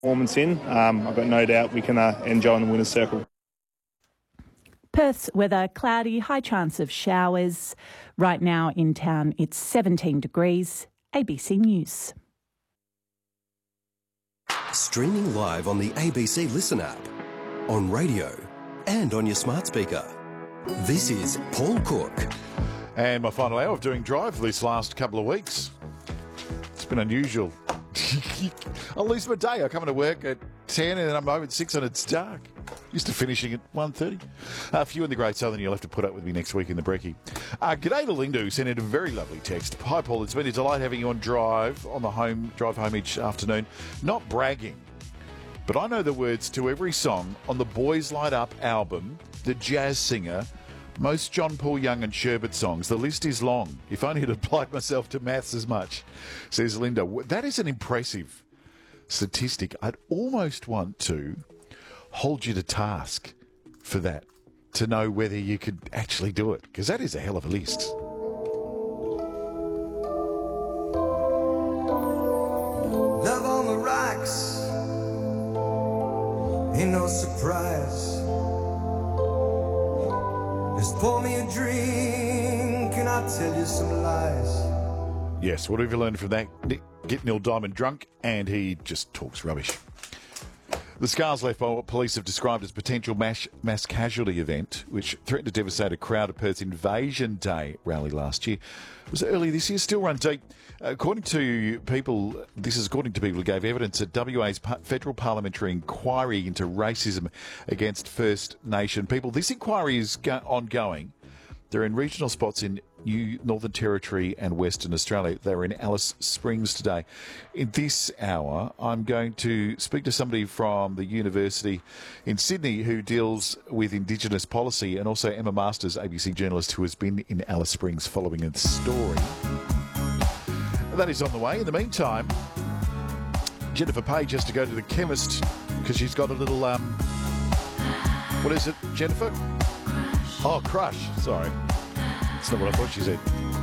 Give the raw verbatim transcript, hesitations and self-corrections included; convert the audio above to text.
performance in. Um, I've got no doubt we can uh, enjoy in the winner's circle. Perth's weather cloudy, high chance of showers. Right now in town it's seventeen degrees. A B C News. Streaming live on the A B C Listen app, on radio and on your smart speaker. This is Paul Cook. And my final hour of doing Drive this last couple of weeks. It's been unusual. I lose my day. I come into work at ten and then I'm home at six and it's dark. Used to finishing at one thirty. A few in the Great Southern, you'll have to put up with me next week in the brekkie. Uh, G'day to Linda, who sent in a very lovely text. Hi, Paul. It's been a delight having you on Drive, on the home drive home each afternoon. Not bragging, but I know the words to every song on the Boys Light Up album, The Jazz Singer, most John Paul Young and Sherbet songs. The list is long. If only I'd applied myself to maths as much, says Linda. That is an impressive statistic. I'd almost want to hold you to task for that, to know whether you could actually do it, because that is a hell of a list. Love on the rocks, ain't no surprise. Just pour me a drink and I'll tell you some lies. Yes, what have you learned from that? Nick, get Neil Diamond drunk and he just talks rubbish. The scars left by what police have described as potential mass, mass casualty event, which threatened to devastate a crowd at Perth's Invasion Day rally last year, was early this year, still run deep. According to people, this is according to people who gave evidence at W A's federal parliamentary inquiry into racism against First Nation people. This inquiry is go- ongoing. They're in regional spots in New Northern Territory and Western Australia. They're in Alice Springs today. In this hour, I'm going to speak to somebody from the university in Sydney who deals with Indigenous policy, and also Emma Masters, A B C journalist, who has been in Alice Springs following the story. That is on the way. In the meantime, Jennifer Page has to go to the chemist because she's got a little, um, what is it, Jennifer? Oh, crush. Sorry. That's not what I thought she said.